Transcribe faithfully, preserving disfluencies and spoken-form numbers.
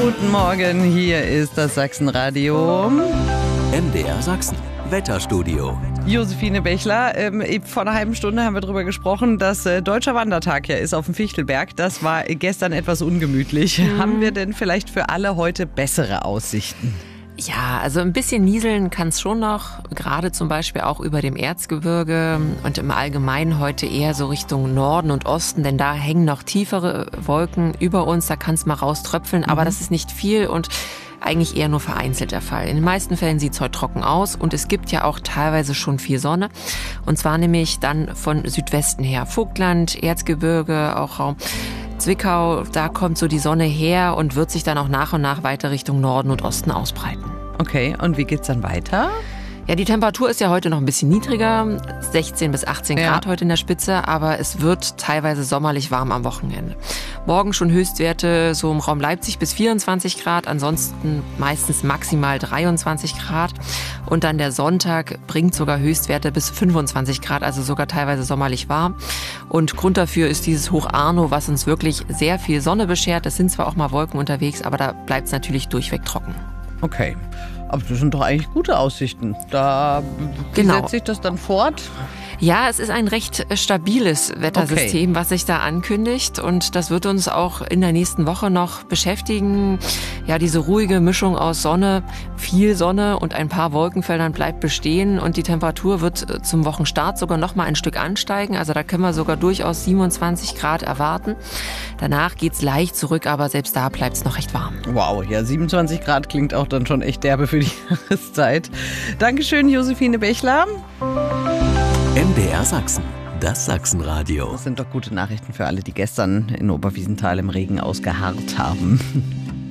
Guten Morgen, hier ist das Sachsenradio. M D R Sachsen, Wetterstudio. Josephine Bechler, ähm, vor einer halben Stunde haben wir darüber gesprochen, dass äh, Deutscher Wandertag ja ist auf dem Fichtelberg. Das war gestern etwas ungemütlich. Mhm. Haben wir denn vielleicht für alle heute bessere Aussichten? Ja, also ein bisschen nieseln kann es schon noch, gerade zum Beispiel auch über dem Erzgebirge und im Allgemeinen heute eher so Richtung Norden und Osten, denn da hängen noch tiefere Wolken über uns, da kann es mal rauströpfeln, mhm. aber das ist nicht viel und eigentlich eher nur vereinzelt der Fall. In den meisten Fällen sieht es heute trocken aus und es gibt ja auch teilweise schon viel Sonne. Und zwar nämlich dann von Südwesten her. Vogtland, Erzgebirge, auch Raum Zwickau, da kommt so die Sonne her und wird sich dann auch nach und nach weiter Richtung Norden und Osten ausbreiten. Okay, und wie geht's dann weiter? Ja, die Temperatur ist ja heute noch ein bisschen niedriger, sechzehn bis achtzehn Grad ja. heute in der Spitze, aber es wird teilweise sommerlich warm am Wochenende. Morgen schon Höchstwerte so im Raum Leipzig bis vierundzwanzig Grad, ansonsten meistens maximal dreiundzwanzig Grad. Und dann der Sonntag bringt sogar Höchstwerte bis fünfundzwanzig Grad, also sogar teilweise sommerlich warm. Und Grund dafür ist dieses Hoch Arno, was uns wirklich sehr viel Sonne beschert. Es sind zwar auch mal Wolken unterwegs, aber da bleibt es natürlich durchweg trocken. Okay. Aber das sind doch eigentlich gute Aussichten. Da genau. setzt sich das dann fort? Ja, es ist ein recht stabiles Wettersystem, okay. was sich da ankündigt. Und das wird uns auch in der nächsten Woche noch beschäftigen. Ja, diese ruhige Mischung aus Sonne, viel Sonne und ein paar Wolkenfeldern bleibt bestehen. Und die Temperatur wird zum Wochenstart sogar noch mal ein Stück ansteigen. Also da können wir sogar durchaus siebenundzwanzig Grad erwarten. Danach geht's leicht zurück, aber selbst da bleibt's noch recht warm. Wow, ja, siebenundzwanzig Grad klingt auch dann schon echt derbe für die Jahreszeit. Dankeschön, Josephine Bechler. M D R Sachsen, das Sachsenradio. Das sind doch gute Nachrichten für alle, die gestern in Oberwiesenthal im Regen ausgeharrt haben.